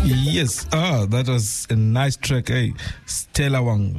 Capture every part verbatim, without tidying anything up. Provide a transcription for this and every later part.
Yes. Ah, that was a nice track. Hey, Stella Wang.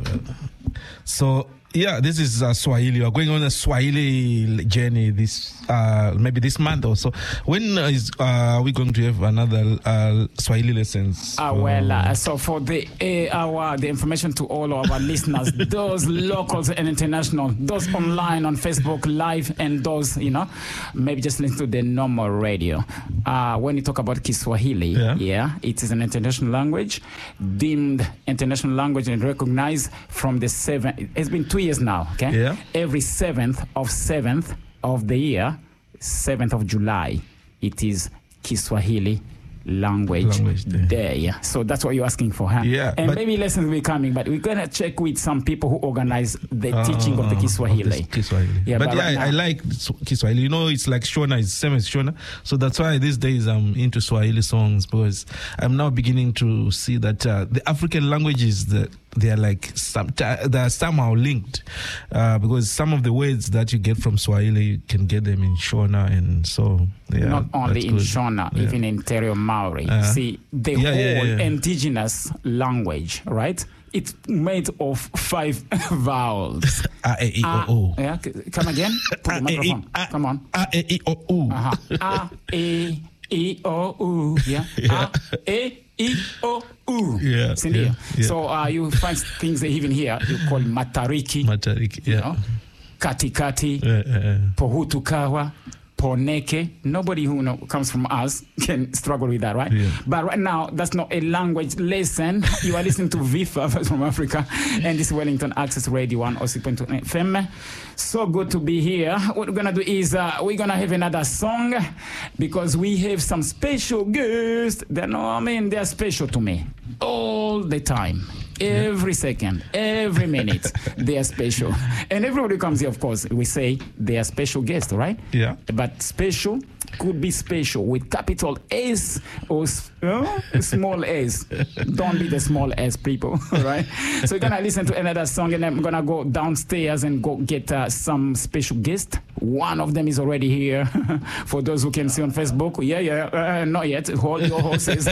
So, yeah, this is uh, Swahili. We're going on a Swahili journey this uh, maybe this month or so. When uh, is uh, we going to have another uh, Swahili lessons? Uh, well, uh, so for the uh, our the information to all of our listeners, those locals and international, those online on Facebook Live, and those you know maybe just listen to the normal radio. Uh, when you talk about Kiswahili, Yeah. yeah, it is an international language, deemed international language and recognized from the seven. It's been two years now. Okay, Yeah. every seventh of seventh of the year, seventh of July, it is Kiswahili language, Language Day. day. Yeah. So that's what you're asking for, huh? Yeah, And but- maybe lessons will be coming, but we're gonna check with some people who organize the Uh, teaching of the Kiswahili. of this Kiswahili. Yeah, but, but yeah, right I, I now- like Sw- Kiswahili. You know, it's like Shona, it's same as Shona. So that's why these days I'm into Swahili songs, because I'm now beginning to see that uh, the African languages, that they are like some, they are somehow linked, uh, because some of the words that you get from Swahili, you can get them in Shona, and so yeah, Not only that's in good. Shona, Yeah. even in Tereo Maori. Uh, See, the yeah, whole yeah, yeah. indigenous language, right? It's made of five vowels. A, E, I, Ah, O, O. yeah, c- come again. Put the A, E, microphone. I- Come on. A, E, I, O, U. Uh-huh. A, E, I, O, U. Yeah. Yeah. A, E, I, O, U. Yeah, It's in yeah, here. yeah. So uh, you find things even here. You call matariki, Matariki, you yeah. know, katikati, Uh, uh, uh. pohutukawa, poneke. Nobody who know, comes from us can struggle with that, right? Yeah. But right now, that's not a language lesson. You are listening to Vifa from Africa, and this is Wellington Access Radio one oh six point two F M. So good to be here. What we're gonna do is uh, we're gonna have another song, because we have some special guests. They know, I mean, they're special to me all the time. Every second, every minute, they are special. And everybody comes here, of course, we say they are special guests, right? Yeah. But special could be special with capital S or s- uh, small s. Don't be the small s, people, all right? So we're going to listen to another song, and I'm going to go downstairs and go get uh, some special guests. One of them is already here. For those who can see on Facebook, yeah, yeah, uh, not yet. Hold your horses.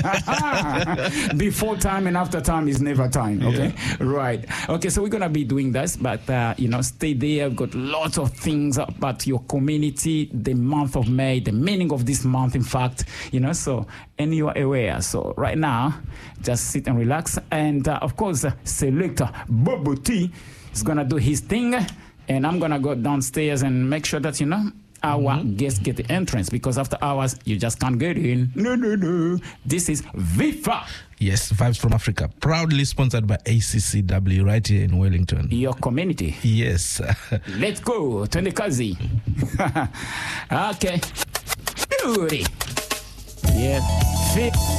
Before time and after time is never time, okay? Yeah. Right. Okay, so we're going to be doing this, but, uh, you know, stay there. We've got lots of things about your community, the month of May, the meaning of this month, in fact, you know, so, and you are aware. So right now, just sit and relax. And, uh, of course, uh, Selector Bobo T is going to do his thing. And I'm going to go downstairs and make sure that, you know, our mm-hmm. guests get the entrance, because after hours, you just can't get in. No, no, no. This is Vifa. Yes, Vibes from Africa. Proudly sponsored by A C C W right here in Wellington. Your community. Yes. Let's go. Twende kazi. Okay. Beauty. Yeah. Fit.